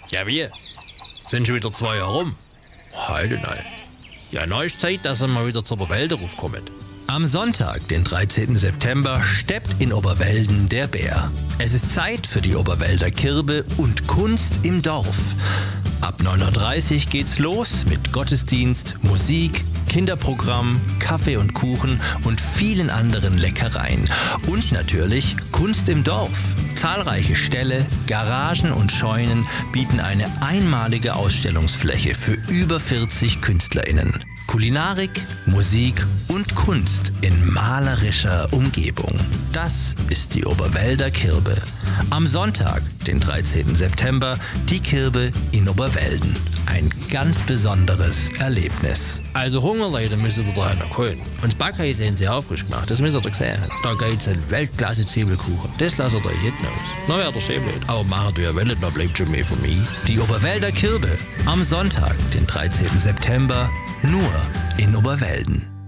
Ja, wie? Sind schon wieder 2 Jahre rum? Heute nein. Ja, neues Zeit, dass ihr mal wieder zur Oberwälder raufkommt. Am Sonntag, den 13. September, steppt in Oberwelden der Bär. Es ist Zeit für die Oberwälder Kirbe und Kunst im Dorf. Ab 9:30 Uhr geht's los mit Gottesdienst, Musik, Kinderprogramm, Kaffee und Kuchen und vielen anderen Leckereien. Und natürlich Kunst im Dorf. Zahlreiche Ställe, Garagen und Scheunen bieten eine einmalige Ausstellungsfläche für über 40 KünstlerInnen. Kulinarik, Musik und Kunst in malerischer Umgebung. Das ist die Oberwälder Kirbe. Am Sonntag, den 13. September, die Kirbe in Oberwelden. Ein ganz besonderes Erlebnis. Also Hungerleute müsst ihr da noch holen. Und das Backhaus haben sie auch frisch gemacht, das müsst ihr sehen. Da gibt's einen Weltklasse-Zwiebelkuchen. Das lasst ihr euch hinten aus. Na werdet ihr schön blöd. Aber machen du ja wollt, dann bleibt schon mehr von mir. Die Oberwälder Kirbe. Am Sonntag, den 13. September, nur in Oberwelden.